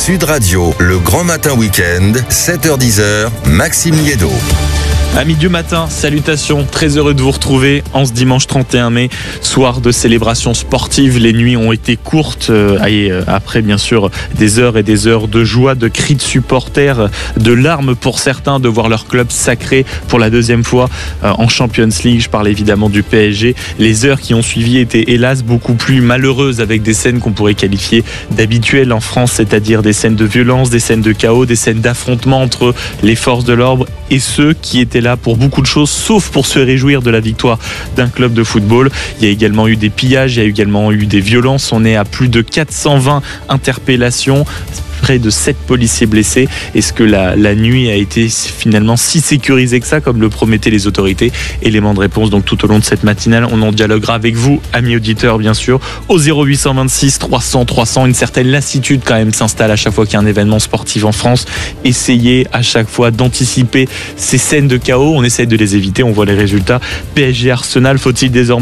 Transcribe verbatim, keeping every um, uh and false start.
Sud Radio, le grand matin week-end, sept heures dix, Maxime Liédo. Amis du matin, salutations, très heureux de vous retrouver en ce dimanche trente et un mai, soir de célébration sportive. Les nuits ont été courtes euh, et euh, après bien sûr des heures et des heures de joie, de cris de supporters, de larmes pour certains de voir leur club sacré pour la deuxième fois euh, en Champions League. Je parle évidemment du P S G. Les heures qui ont suivi étaient hélas beaucoup plus malheureuses avec des scènes qu'on pourrait qualifier d'habituelles en France, c'est-à-dire des scènes de violence, des scènes de chaos, des scènes d'affrontement entre les forces de l'ordre et ceux qui étaient là pour beaucoup de choses, sauf pour se réjouir de la victoire d'un club de football. Il y a également eu des pillages, il y a également eu des violences. On est à plus de quatre cent vingt interpellations, près de sept policiers blessés. Est-ce que la, la nuit a été finalement si sécurisée que ça, comme le promettaient les autorités? Élément de réponse donc tout au long de cette matinale. On en dialoguera avec vous, amis auditeurs, bien sûr, au zéro huit cent vingt-six trois cents trois cents. Une certaine lassitude quand même s'installe à chaque fois qu'il y a un événement sportif en France. Essayez à chaque fois d'anticiper ces scènes de chaos. On essaie de les éviter. On voit les résultats. P S G Arsenal, faut-il désormais